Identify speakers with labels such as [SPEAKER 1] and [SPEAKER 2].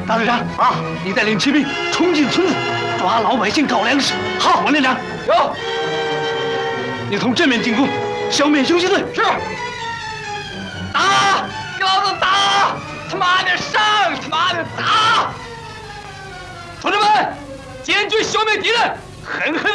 [SPEAKER 1] 大队长啊，你带领骑兵冲进村子，抓老百姓搞粮食。好，王连长有。你从正面进攻，消灭游击队。是。打！给老子打！他妈的上！他妈的打！同志们，坚决消灭敌人，狠狠